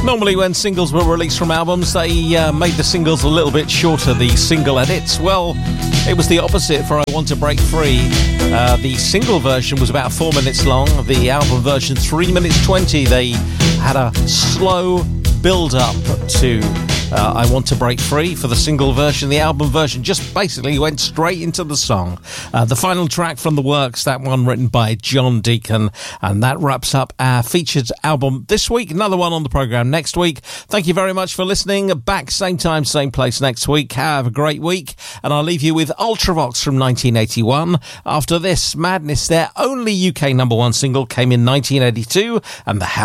Normally when singles were released from albums, they made the singles a little bit shorter, the single edits. Well, it was the opposite for I Want to Break Free. The single version was about 4 minutes long. The album version, 3 minutes 20. They had a slow build-up to I Want to Break Free for the single version. The album version just basically went straight into the song. The final track from The Works, that one written by John Deacon. And that wraps up our featured album this week. Another one on the programme next week. Thank you very much for listening. Back same time, same place next week. Have a great week. And I'll leave you with Ultravox from 1981. After this, Madness, their only UK #1 single, came in 1982. And The House